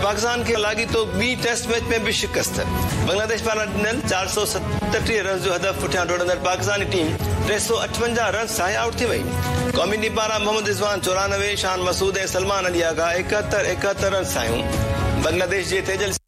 पाकिस्तान के लागी तो बी टेस्ट मैच में भी शिकस्त बांग्लादेश पारां ॾिनल 437 रन जो हदफ पुठियां डोड़ंदड़ पाकिस्तानी टीम 358 रन सां आउट थी वई। क़ौमी टीम पारां मोहम्मद रिज़वान 94, शान मसूद ऐं सलमान अली आगा 71 रन सां बांग्लादेश जे तेजल